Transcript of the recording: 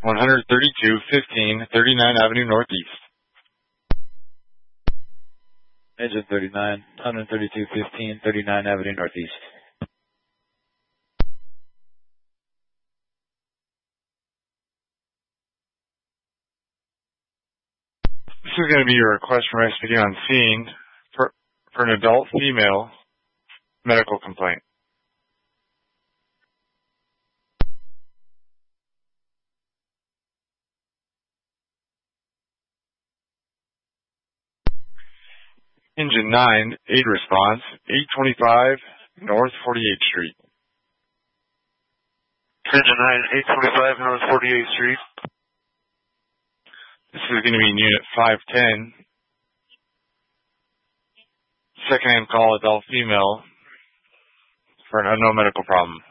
13215 39 Avenue Northeast. Engine 39, 13215 39 Avenue Northeast. This is going to be your request from SPD on scene for an adult female medical complaint. Engine 9, aid response, 825 North 48th Street. Engine 9, 825 North 48th Street. This is going to be in Unit 510. Second-hand call, adult female, for an unknown medical problem.